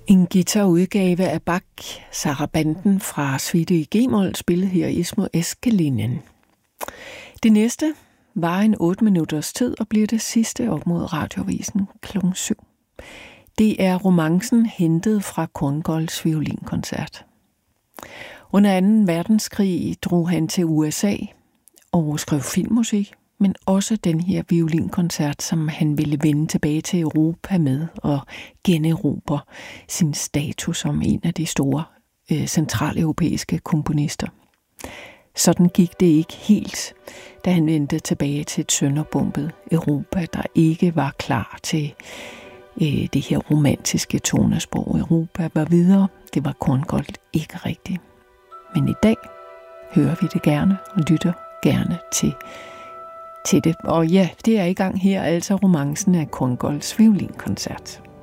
En guitarudgave af Bach, Sarabanten fra Suite i G-mol, spillet her i Ismo Eskelinen. Det næste var en 8 minutters tid og bliver det sidste op mod Radioavisen kl. 7. Det er romancen hentet fra Korngolds violinkoncert. Under 2. verdenskrig drog han til USA og skrev filmmusik, men også den her violinkoncert, som han ville vende tilbage til Europa med og generobre sin status som en af de store centraleuropæiske komponister. Sådan gik det ikke helt, da han vendte tilbage til et sønderbombet Europa, der ikke var klar til det her romantiske tonesprog. Europa var videre, det var Korngold ikke rigtigt. Men i dag hører vi det gerne og lytter gerne til det. Og ja, det er i gang her, altså romancen af Korngolds violinkoncert.